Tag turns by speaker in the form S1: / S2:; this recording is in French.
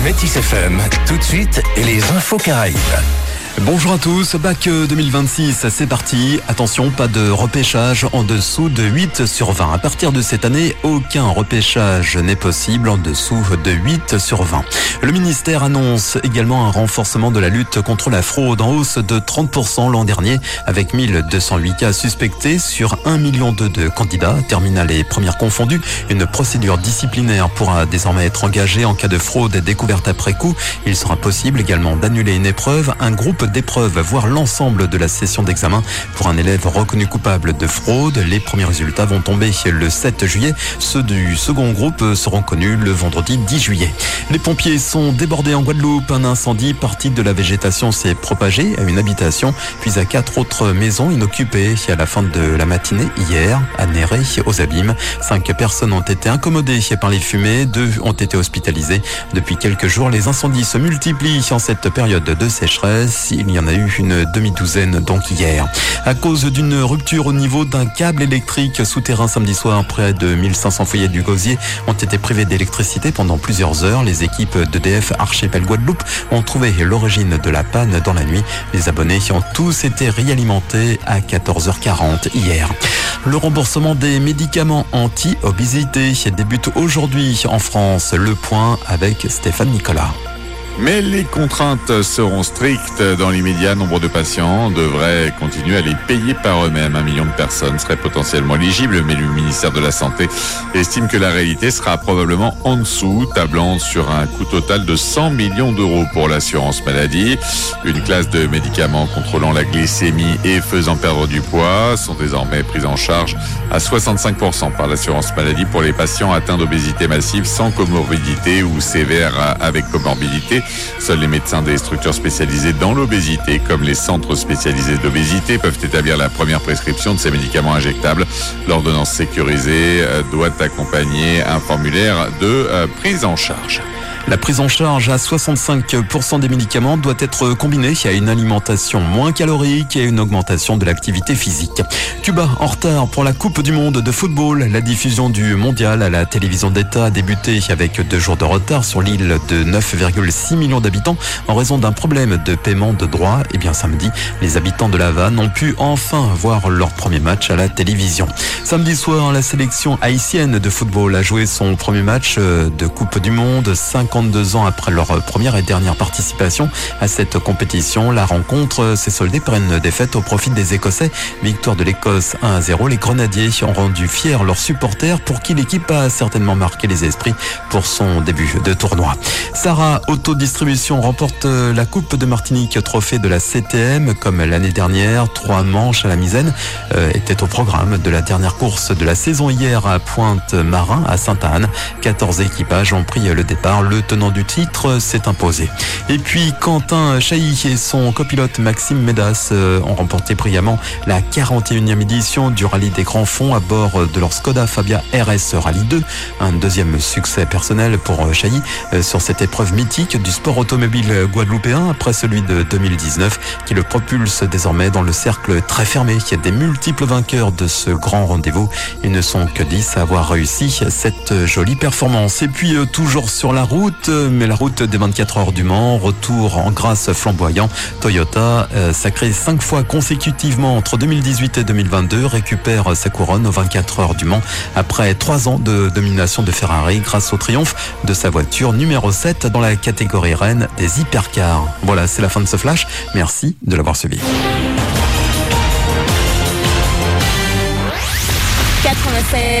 S1: Métis FM, tout de suite, les infos Caraïbes.
S2: Bonjour à tous, bac 2026, c'est parti. Attention, pas de repêchage en dessous de 8 sur 20. À partir de cette année, aucun repêchage n'est possible en dessous de 8 sur 20. Le ministère annonce également un renforcement de la lutte contre la fraude en hausse de 30% l'an dernier, avec 1208 cas suspectés sur 1,2 million de candidats, terminales et premières confondues. Une procédure disciplinaire pourra désormais être engagée en cas de fraude découverte après coup. Il sera possible également d'annuler une épreuve, un groupe d'épreuves, voire l'ensemble de la session d'examen pour un élève reconnu coupable de fraude. Les premiers résultats vont tomber le 7 juillet. Ceux du second groupe seront connus le vendredi 10 juillet. Les pompiers sont débordés en Guadeloupe. Un incendie parti de la végétation s'est propagé à une habitation, puis à 4 autres maisons inoccupées à la fin de la matinée hier, à Néré, aux Abîmes. 5 personnes ont été incommodées par les fumées. 2 ont été hospitalisées. Depuis quelques jours, les incendies se multiplient en cette période de sécheresse. Il y en a eu une demi-douzaine donc hier. À cause d'une rupture au niveau d'un câble électrique souterrain samedi soir, près de 1500 foyers du Gosier ont été privés d'électricité pendant plusieurs heures. Les équipes d'EDF Archipel Guadeloupe ont trouvé l'origine de la panne dans la nuit. Les abonnés ont tous été réalimentés à 14h40 hier. Le remboursement des médicaments anti-obésité débute aujourd'hui en France. Le point avec Stéphane Nicolas.
S3: Mais les contraintes seront strictes. Dans l'immédiat, nombre de patients devraient continuer à les payer par eux-mêmes. 1 million de personnes seraient potentiellement éligibles, mais le ministère de la Santé estime que la réalité sera probablement en dessous, tablant sur un coût total de 100 millions d'euros pour l'assurance maladie. Une classe de médicaments contrôlant la glycémie et faisant perdre du poids sont désormais prises en charge à 65% par l'assurance maladie pour les patients atteints d'obésité massive sans comorbidité ou sévère avec comorbidité. Seuls les médecins des structures spécialisées dans l'obésité, comme les centres spécialisés d'obésité, peuvent établir la première prescription de ces médicaments injectables. L'ordonnance sécurisée doit accompagner un formulaire de prise en charge.
S2: La prise en charge à 65% des médicaments doit être combinée à une alimentation moins calorique et à une augmentation de l'activité physique. Cuba en retard pour la Coupe du Monde de football. La diffusion du mondial à la télévision d'État a débuté avec 2 jours de retard sur l'île de 9,6 millions d'habitants en raison d'un problème de paiement de droits. Et bien samedi, les habitants de La Havane ont pu enfin voir leur premier match à la télévision. Samedi soir, la sélection haïtienne de football a joué son premier match de Coupe du Monde, 52 ans après leur première et dernière participation à cette compétition. La rencontre s'est soldée par une défaite au profit des Écossais. Victoire de l'Écosse 1-0. Les Grenadiers ont rendu fiers leurs supporters pour qui l'équipe a certainement marqué les esprits pour son début de tournoi. Sarah Autodistribution remporte la Coupe de Martinique, trophée de la CTM comme l'année dernière. 3 manches à la misaine étaient au programme de la dernière course de la saison hier à Pointe-Marin à Sainte-Anne. 14 équipages ont pris le départ. Le tenant du titre s'est imposé. Et puis Quentin Chailly et son copilote Maxime Médas ont remporté brillamment la 41e édition du Rallye des Grands Fonds à bord de leur Skoda Fabia RS Rallye 2. Un deuxième succès personnel pour Chailly sur cette épreuve mythique du sport automobile guadeloupéen après celui de 2019 qui le propulse désormais dans le cercle très fermé qui est des multiples vainqueurs de ce grand rendez-vous. Ils ne sont que 10 à avoir réussi cette jolie performance. Et puis toujours sur la route, mais la route des 24 heures du Mans, retour en grâce flamboyant. Toyota, sacré 5 fois consécutivement entre 2018 et 2022, récupère sa couronne aux 24 heures du Mans après 3 ans de domination de Ferrari grâce au triomphe de sa voiture numéro 7 dans la catégorie reine des hypercars. Voilà, c'est la fin de ce flash. Merci de l'avoir suivi.
S4: 96.